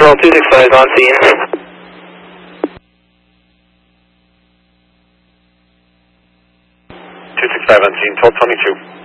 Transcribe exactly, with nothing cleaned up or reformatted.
Patrol two six five on scene. two six five on scene, twelve twenty-two.